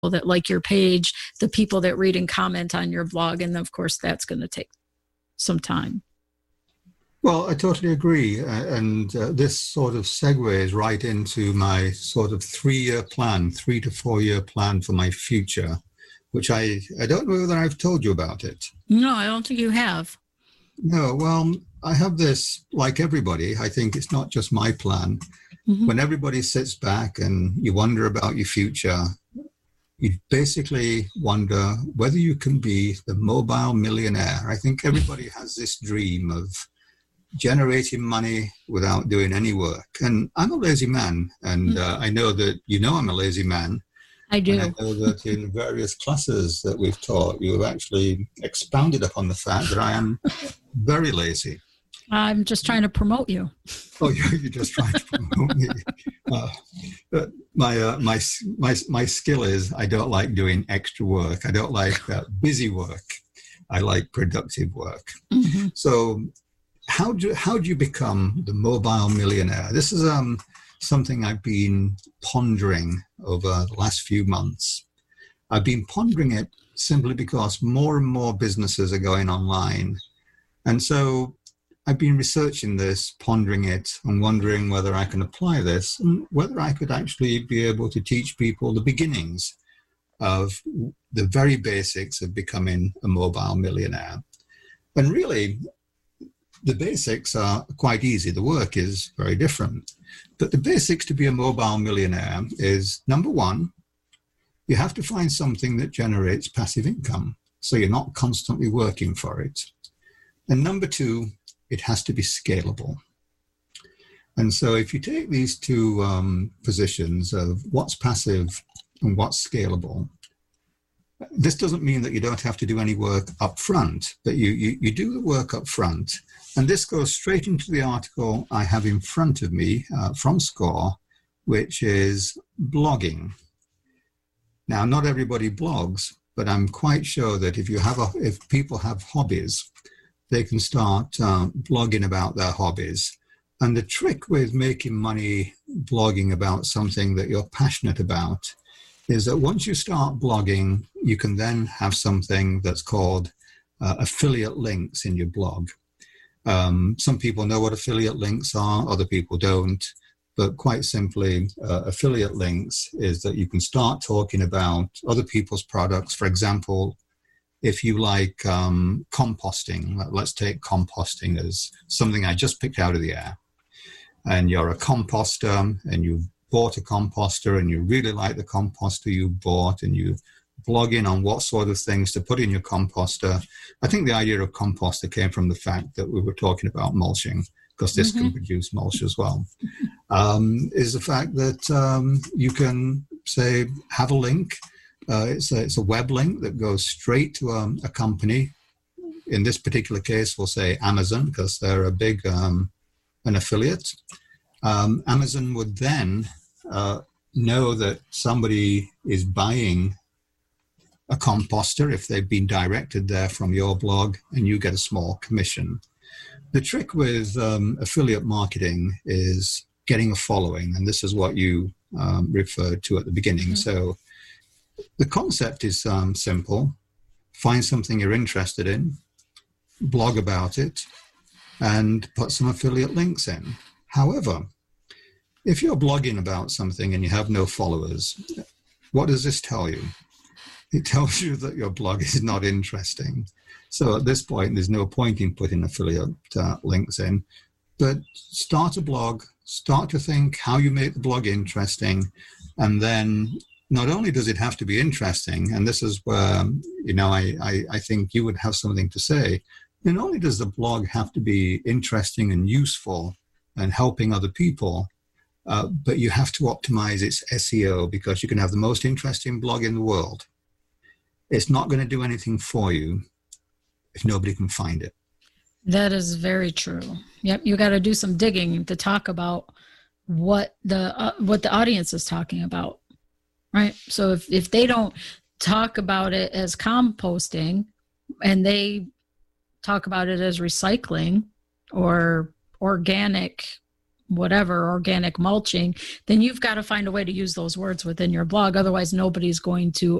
that like your page, the people that read and comment on your blog. And of course, that's going to take some time. Well, I totally agree. And this sort of segues right into my sort of 3-year plan, 3 to 4 year plan for my future, which I don't know whether I've told you about it. No, I don't think you have. No, well, I have this, like everybody, I think it's not just my plan. Mm-hmm. When everybody sits back and you wonder about your future, you basically wonder whether you can be the mobile millionaire. I think everybody has this dream of generating money without doing any work. And I'm a lazy man. And I know that you know I'm a lazy man. I do. And I know that in various classes that we've taught, you have actually expounded upon the fact that I am very lazy. I'm just trying to promote you. Oh, you're just trying to promote me. My skill is I don't like doing extra work. I don't like busy work. I like productive work. Mm-hmm. So how do you become the mobile millionaire? This is something I've been pondering over the last few months. I've been pondering it simply because more and more businesses are going online. And so I've been researching this, pondering it, and wondering whether I can apply this and whether I could actually be able to teach people the beginnings of the very basics of becoming a mobile millionaire. And really, the basics are quite easy. The work is very different. But the basics to be a mobile millionaire is, number one, you have to find something that generates passive income, so you're not constantly working for it. And number two, it has to be scalable. And so if you take these two positions of what's passive and what's scalable, this doesn't mean that you don't have to do any work up front, but you do the work up front. And this goes straight into the article I have in front of me from SCORE, which is blogging. Now, not everybody blogs, but I'm quite sure that if people have hobbies, they can start blogging about their hobbies. And the trick with making money blogging about something that you're passionate about is that once you start blogging, you can then have something that's called affiliate links in your blog. Some people know what affiliate links are, other people don't. But quite simply, affiliate links is that you can start talking about other people's products. For example, if you like composting, let's take composting as something I just picked out of the air. And you're a composter and you've bought a composter and you really like the composter you bought and you blog in on what sort of things to put in your composter. I think the idea of composter came from the fact that we were talking about mulching, because this can produce mulch as well, is the fact that you can, say, have a link. It's a web link that goes straight to a company. In this particular case, we'll say Amazon, because they're a big an affiliate. Amazon would then know that somebody is buying a composter if they've been directed there from your blog, and you get a small commission. The trick with affiliate marketing is getting a following, and this is what you referred to at the beginning. So the concept is simple. Find something you're interested in, blog about it, and put some affiliate links in. However, if you're blogging about something and you have no followers, what does this tell you? It tells you that your blog is not interesting. So at this point, there's no point in putting affiliate links in. But start a blog, start to think how you make the blog interesting, and then not only does it have to be interesting, and this is where, I think you would have something to say, not only does the blog have to be interesting and useful and helping other people, but you have to optimize its SEO, because you can have the most interesting blog in the world. It's not going to do anything for you if nobody can find it. That is very true. Yep, you got to do some digging to talk about what the audience is talking about, right? So if they don't talk about it as composting and they talk about it as recycling or organic whatever, organic mulching, then you've got to find a way to use those words within your blog. Otherwise, nobody's going to